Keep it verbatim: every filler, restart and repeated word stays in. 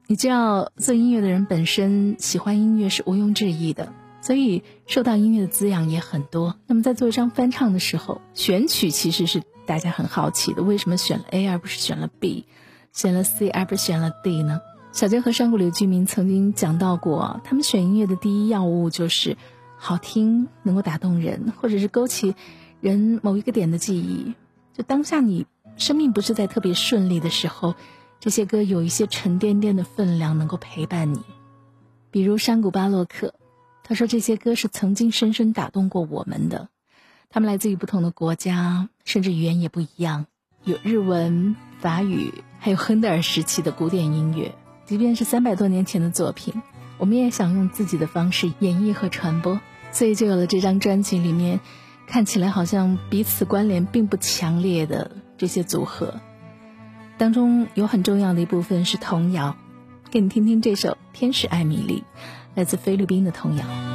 你知道做音乐的人本身喜欢音乐是毋庸置疑的，所以受到音乐的滋养也很多。那么在做一张翻唱的时候，选曲其实是大家很好奇的，为什么选了 A 而不是选了 B， 选了 C 而不是选了 D 呢？小娟和山谷里的居民曾经讲到过，他们选音乐的第一要务就是好听，能够打动人，或者是勾起人某一个点的记忆。就当下你生命不是在特别顺利的时候，这些歌有一些沉甸甸的分量能够陪伴你。比如山谷巴洛克，他说这些歌是曾经深深打动过我们的。他们来自于不同的国家，甚至语言也不一样，有日文、法语，还有亨德尔时期的古典音乐。即便是三百多年前的作品，我们也想用自己的方式演绎和传播，所以就有了这张专辑里面看起来好像彼此关联并不强烈的这些组合。当中有很重要的一部分是童谣，给你听听这首《天使艾米丽》，来自菲律宾的童谣。